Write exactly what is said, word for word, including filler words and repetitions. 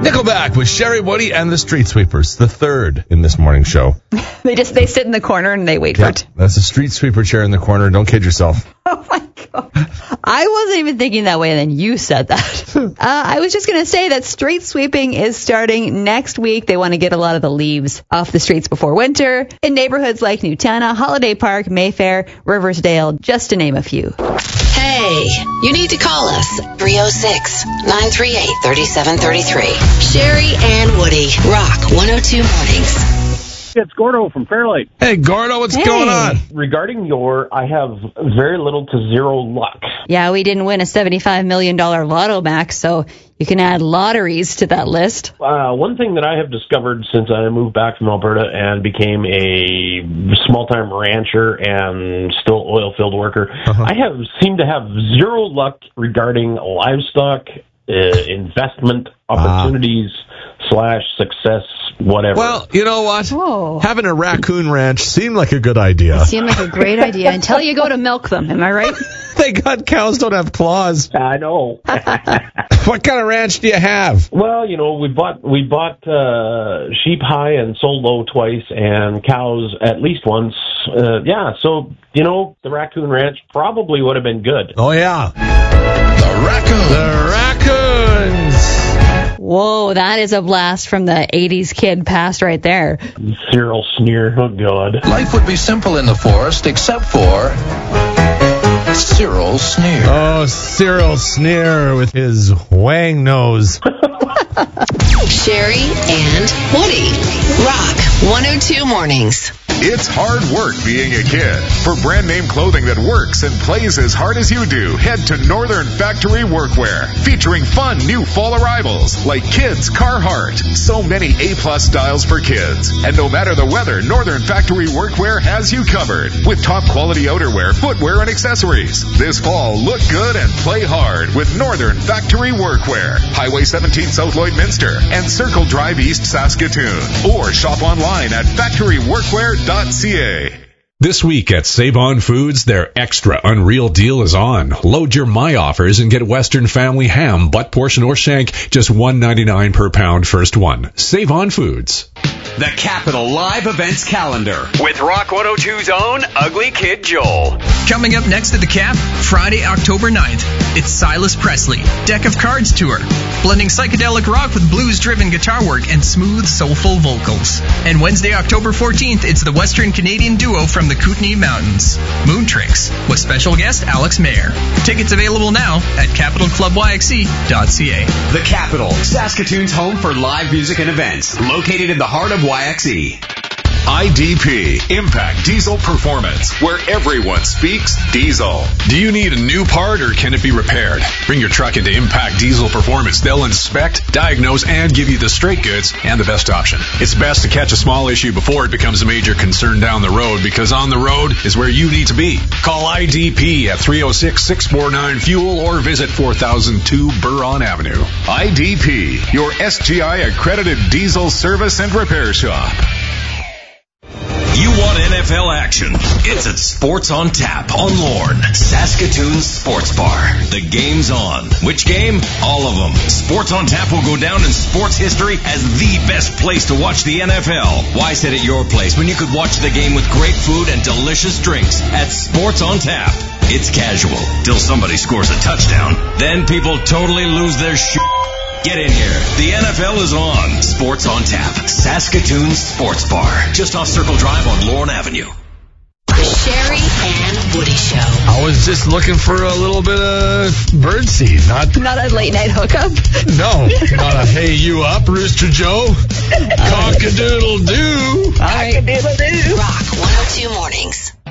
Nickelback with Sherry, Woody, and the Street Sweepers, the third in this morning show. They just they sit in the corner and they wait Yeah, for it. that's a street sweeper chair in the corner. Don't kid yourself. Oh, my God. I wasn't even thinking that way, and then you said that. uh, I was just going to say that street sweeping is starting next week. They want to get a lot of the leaves off the streets before winter in neighborhoods like Newtana, Holiday Park, Mayfair, Riversdale, just to name a few. Hey, you need to call us. three oh six, nine three eight, three seven three three. Sherry and Woody. Rock one oh two Mornings. It's Gordo from Fairlake. Hey, Gordo, what's Hey. going on? Regarding your, I have very little to zero luck. Yeah, we didn't win a seventy-five million dollars lotto, Max, so you can add lotteries to that list. Uh, one thing that I have discovered since I moved back from Alberta and became a small-time rancher and still oil-field worker, Uh-huh. I have seemed to have zero luck regarding livestock, uh, investment opportunities, slash success, whatever. Well, you know what? Whoa. Having a raccoon ranch seemed like a good idea. Seemed like a great idea until you go to milk them. Am I right? They got cows, don't have claws. I know. What kind of ranch do you have? Well, you know, we bought we bought uh, sheep high and sold low twice, and cows at least once. Uh, yeah, so you know, the raccoon ranch probably would have been good. Oh, yeah. The raccoons. The raccoons. Whoa, that is a blast from the eighties kid past right there. Cyril Sneer, oh God. Life would be simple in the forest except for Cyril Sneer. Oh, Cyril Sneer with his wang nose. Sherry and Woody. Rock one oh two Mornings. It's hard work being a kid. For brand name clothing that works and plays as hard as you do, head to Northern Factory Workwear, featuring fun new fall arrivals like Kids Carhartt. So many A-plus styles for kids. And no matter the weather, Northern Factory Workwear has you covered with top quality outerwear, footwear, and accessories. This fall, look good and play hard with Northern Factory Workwear. Highway seventeen South Lloydminster and Circle Drive East Saskatoon. Or shop online at factory workwear dot c a. This week at Save-On Foods, their extra unreal deal is on. Load your My Offers and get Western Family Ham, butt portion or shank, just one ninety-nine per pound first one. Save-On Foods. The Capital Live Events Calendar with Rock one oh two's own Ugly Kid Joel. Coming up next at the Cap, Friday, October ninth, it's Silas Presley, Deck of Cards Tour, blending psychedelic rock with blues-driven guitar work and smooth, soulful vocals. And Wednesday, October fourteenth, it's the Western Canadian duo from the Kootenay Mountains, Moon Tricks, with special guest Alex Mayer. Tickets available now at capital club y x c dot c a. The Capital, Saskatoon's home for live music and events, located in the heart of Y X E. I D P, Impact Diesel Performance, where everyone speaks diesel. Do you need a new part or can it be repaired? Bring your truck into Impact Diesel Performance. They'll inspect, diagnose, and give you the straight goods and the best option. It's best to catch a small issue before it becomes a major concern down the road, because on the road is where you need to be. Call I D P at three oh six, six four nine, FUEL or visit four thousand two Buron Avenue. I D P, your S G I accredited diesel service and repair shop. You want N F L action? It's at Sports on Tap on Lorne, Saskatoon's Sports Bar. The game's on. Which game? All of them. Sports on Tap will go down in sports history as the best place to watch the N F L. Why sit at your place when you could watch the game with great food and delicious drinks at Sports on Tap? It's casual till somebody scores a touchdown. Then people totally lose their shit. Get in here. The N F L is on. Sports on Tap. Saskatoon's Sports Bar. Just off Circle Drive on Lorne Avenue. The Sherry and Woody Show. I was just looking for a little bit of birdseed, not Not a late night hookup. no, not a hey you up, Rooster Joe. Cock-a-doodle-doo. All right. Rock one oh two Mornings.